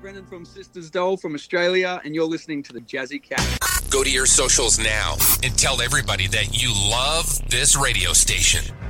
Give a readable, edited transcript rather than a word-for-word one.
Brendan from Sisters Doll from Australia, and you're listening to the Jazzy Cat. Go to your socials now and tell everybody that you love this radio station.